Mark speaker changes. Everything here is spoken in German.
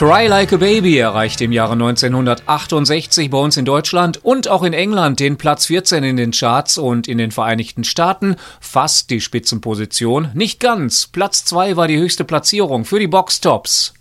Speaker 1: Cry Like a Baby erreichte im Jahre 1968 bei uns in Deutschland und auch in England den Platz 14 in den Charts und in den Vereinigten Staaten fast die Spitzenposition. Nicht ganz. Platz 2 war die höchste Platzierung für die Boxtops.